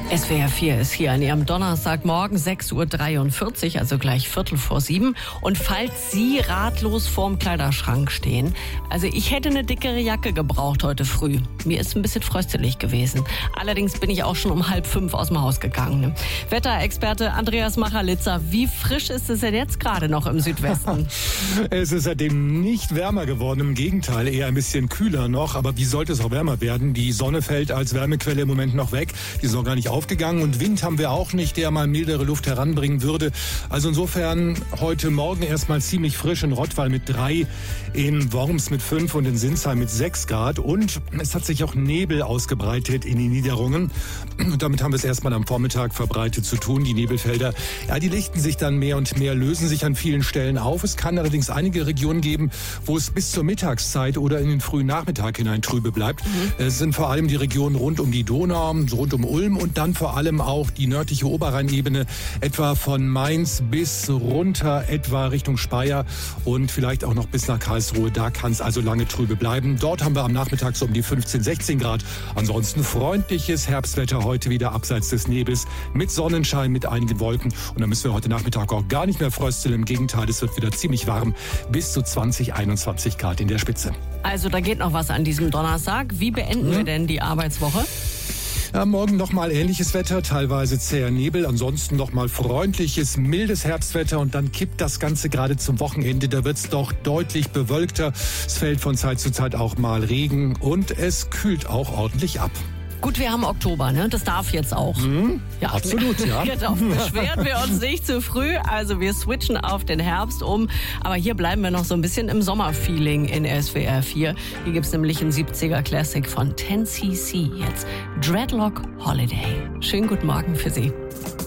SWR 4 ist hier an Ihrem Donnerstagmorgen 6:43 Uhr, also gleich 6:45. Und falls Sie ratlos vorm Kleiderschrank stehen, also ich hätte eine dickere Jacke gebraucht heute früh. Mir ist ein bisschen fröstelig gewesen. Allerdings bin ich auch schon um 4:30 aus dem Haus gegangen. Wetterexperte Andreas Machalitzer, wie frisch ist es denn jetzt gerade noch im Südwesten? Es ist seitdem nicht wärmer geworden, im Gegenteil, eher ein bisschen kühler noch. Aber wie sollte es auch wärmer werden? Die Sonne fällt als Wärmequelle im Moment noch weg. Die ist noch gar nicht aufgegangen und Wind haben wir auch nicht, der mal mildere Luft heranbringen würde. Also insofern heute Morgen erstmal ziemlich frisch in Rottweil mit 3, in Worms mit 5 und in Sinsheim mit 6 Grad. Und es hat sich auch Nebel ausgebreitet in die Niederungen. Und damit haben wir es erstmal am Vormittag verbreitet zu tun. Die Nebelfelder, ja, die lichten sich dann mehr und mehr, lösen sich an vielen Stellen auf. Es kann allerdings einige Regionen geben, wo es bis zur Mittagszeit oder in den frühen Nachmittag hinein trübe bleibt. Es sind vor allem die Regionen rund um die Donau, rund um Ulm und dann vor allem auch die nördliche Oberrheinebene, etwa von Mainz bis runter etwa Richtung Speyer und vielleicht auch noch bis nach Karlsruhe. Da kann es also lange trübe bleiben. Dort haben wir am Nachmittag so um die 15, 16 Grad. Ansonsten freundliches Herbstwetter heute wieder abseits des Nebels mit Sonnenschein, mit einigen Wolken. Und dann müssen wir heute Nachmittag auch gar nicht mehr frösteln. Im Gegenteil, es wird wieder ziemlich warm, bis zu 20, 21 Grad in der Spitze. Also da geht noch was an diesem Donnerstag. Wie beenden wir denn die Arbeitswoche? Ja, morgen nochmal ähnliches Wetter, teilweise zäher Nebel, ansonsten nochmal freundliches, mildes Herbstwetter und dann kippt das Ganze gerade zum Wochenende. Da wird's doch deutlich bewölkter. Es fällt von Zeit zu Zeit auch mal Regen und es kühlt auch ordentlich ab. Gut, wir haben Oktober, ne? Das darf jetzt auch. Ja, absolut, ja. Darauf beschweren wir uns nicht zu früh. Also wir switchen auf den Herbst um. Aber hier bleiben wir noch so ein bisschen im Sommerfeeling in SWR 4. Hier gibt's nämlich einen 70er Classic von 10cc jetzt. Dreadlock Holiday. Schönen guten Morgen für Sie.